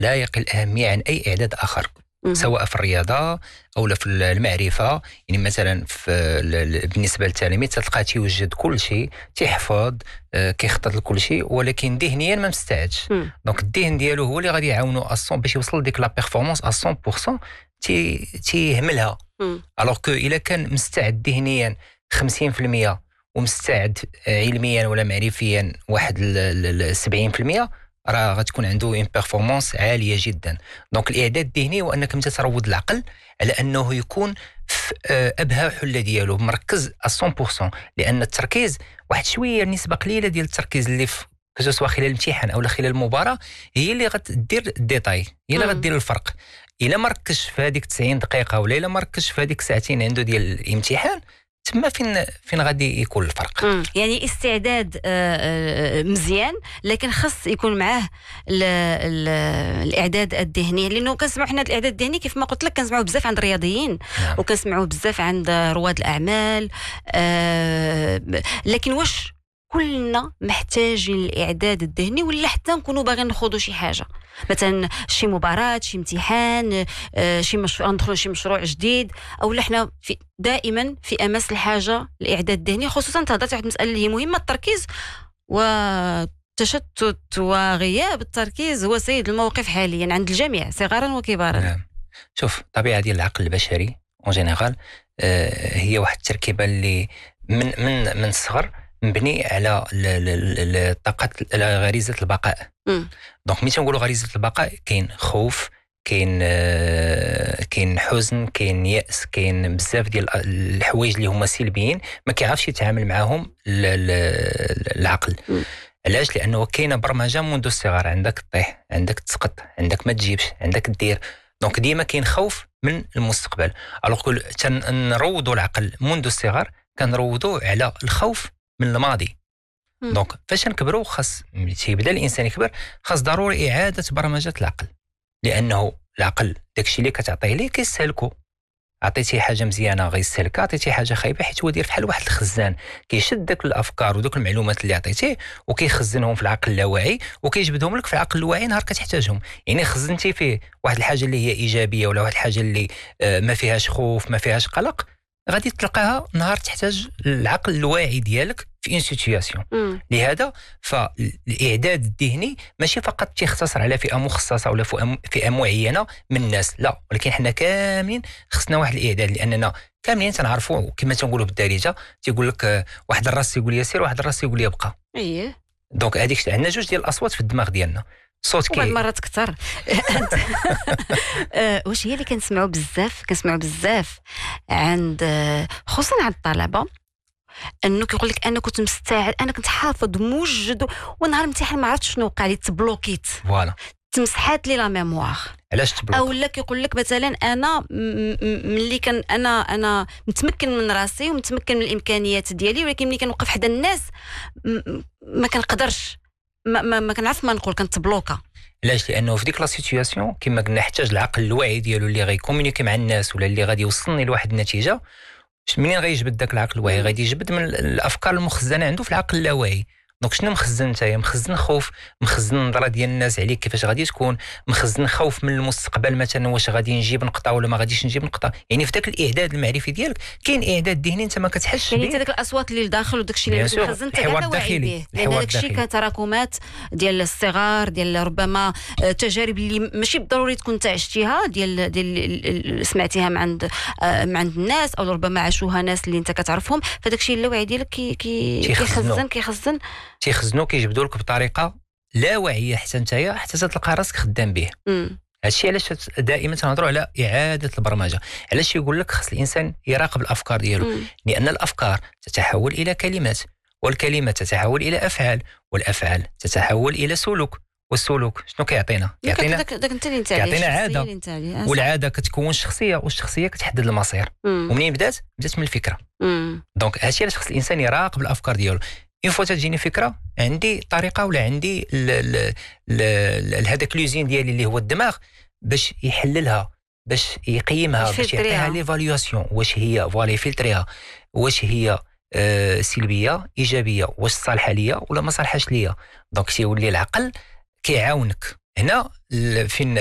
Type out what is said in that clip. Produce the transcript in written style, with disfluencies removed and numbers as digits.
لا يقل أهمية عن أي إعداد آخر، سواء في الرياضة أو في المعرفة. يعني مثلا بالنسبة للتلاميذ تلقاه تيوجد كل شيء، تيحفظ، كيخطط لكل شيء، ولكن ذهنيا ما مستعدش. دونك الذهن ديالو هو اللي غادي يعاونو باش يوصل لديك لا بيرفورمانس 100%، تيهملها. الوغ كو الا كان مستعد ذهنيا 50% ومستعد علميا ولا معرفيا واحد 70%، راه غتكون عنده اون بيرفورمانس عاليه جدا. دونك الاعداد الذهني هو انك انت تروض العقل على انه يكون في ابهى حله ديالو مركز 100%، لان التركيز واحد شويه نسبه قليله ديال التركيز اللي في سواء خلال الامتحان او خلال المباراه هي اللي غتدير الديتاي، هي اللي غدير الفرق. الا ما ركزش في هذيك 90 دقيقه ولا الا ما ركزش في هذيك ساعتين عنده ديال الامتحان، تما فين غادي يكون الفرق. يعني استعداد مزيان، لكن خص يكون معاه الاعداد الذهني، لانه كنسمعوا حنا الاعداد الذهني كيف ما قلت لك كنسمعوا بزاف عند الرياضيين، وكنسمعوا بزاف عند رواد الاعمال، لكن واش كلنا محتاجين الاعداد الذهني ولا حتى نكونوا باغيين نخوضوا شي حاجه، مثلا شي مباراه، شي امتحان، شي مشروع، ندخلوا شي مشروع جديد، او احنا دائما في امس الحاجه الاعداد الذهني؟ خصوصا تهضرت واحد المساله اللي هي مهمه، التركيز والتشتت وغياب التركيز هو سيد الموقف حاليا عند الجميع صغارا وكبارا. نعم. شوف، طبيعه ديال العقل البشري اون جينيرال هي واحد التركيبه اللي من الصغر مبني على الطاقه، على غريزه البقاء. دونك ملي تنقولوا غريزه البقاء، كاين خوف، كاين حزن، كاين يأس، كاين بزاف ديال الحوايج اللي هما سلبيين ما كيعرفش يتعامل معاهم العقل. علاش؟ لانه كاينه برمجه منذ الصغر، عندك طيح، عندك تسقط، عندك ما تجيبش، عندك دير. دونك ديما كاين خوف من المستقبل. الوغ كو تنروضوا العقل منذ الصغر، كنروضوا على الخوف من الماضي. دونك فاش نكبروا خاص تيبدا الانسان يكبر، خاص ضروري اعاده برمجه العقل، لانه العقل داكشي اللي كتعطيه ليه كيستهلكو. عطيتيه حاجه مزيانه غيستهلكها، عطيتيه حاجه خايبه حيت هو داير بحال واحد الخزان، كيشد داك الافكار ودوك المعلومات اللي عطيتيه وكيخزنهم في العقل اللاواعي وكيجبدهم لك في العقل الواعي نهار كتحتاجهم. يعني خزنتي فيه واحد الحاجه اللي هي ايجابيه ولا واحد الحاجه اللي ما فيهاش خوف، ما فيهاش قلق، غادي تلقاها نهار تحتاج العقل الواعي ديالك في ان سيتوياسيون. لهذا فالاعداد الذهني ماشي فقط تيختصر على فئه مخصصه ولا فئه معينه من الناس، لا، ولكن حنا كاملين خصنا واحد الاعداد، لاننا كاملين تنعرفوا كما تنقولوا بالدارجه، تيقول لك واحد الراس يقول يسير، واحد الراس يقول يبقى. دونك هذيك عندنا جوج ديال الاصوات في الدماغ ديالنا، صوت بعض المرات كثر. واش هي اللي كنسمعوا بزاف عند خصوصا عند الطلبه، انه كيقول لك انا كنت مستعد، انا كنت حافظ موجد، ونهار الامتحان ما عرفتش شنو وقع لي، تبلوكيت، فوالا، تمسحات لي لا ميموار. علاش تبلوك؟ او لا كيقول لك مثلا انا ملي كان انا متمكن من راسي ومتمكن من الامكانيات ديالي، ولكن ملي كنوقف حدا الناس ما كنقدرش، ما كنعرف ما نقول، كنتبلوكا. علاش؟ لانه في ديك لا سيتوياسيون كما قلنا يحتاج العقل الواعي ديالو اللي غيكومونيكي مع الناس ولا اللي غادي يوصلني لواحد النتيجه. منين غيجبد داك العقل الواعي؟ غادي يجبد من الافكار المخزنه عنده في العقل اللاواعي. دونك شنو مخزن نتايا؟ مخزن خوف، مخزن النظره ديال الناس عليك كيفاش غادي تكون، مخزن خوف من المستقبل، مثلا واش غادي نجيب نقطه ولا ما غاديش نجيب نقطه. يعني في داك الاعداد المعرفي ديالك كاين اعداد ذهني انت ما كتحسش يعني داك الاصوات اللي لداخل وداك الشيء اللي مخزن تاع واعي به، لان داك الشيء كتراكمات ديال الصغار، ديال ربما تجارب اللي ماشي بالضروري تكون انت عشتيها، ديال سمعتيها من عند الناس، او ربما عاشوها ناس اللي انت كتعرفهم، فداك الشيء اللاواعي ديالك كيخزنوا كيجبدوا لك بطريقه لا واعيه حتى نتايا حتى تلقى راسك خدام به. هادشي علاش دائما تنهضروا على اعاده البرمجه. علاش يقول لك خص الانسان يراقب الافكار ديالو؟ لان الافكار تتحول الى كلمات، والكلمات تتحول الى افعال، والافعال تتحول الى سلوك، والسلوك شنو كيعطينا؟ كيعطينا عاده، والعاده كتكون شخصيه، والشخصيه كتحدد المصير. ومنين بدات من الفكره. دونك هادشي علاش خص الانسان يراقب الافكار ديالو. اون فوا تجيني فكره، عندي طريقه ولا عندي هذاك لوزين ديالي اللي هو الدماغ باش يحللها، باش يقيمها، باش يعطيها ليفاليواسيون، واش هي فوالا يفلتريها، واش هي سلبيه ايجابيه، واش صالحه ليا ولا ما صالحاش ليا. دونك تيولي العقل كيعاونك هنا فين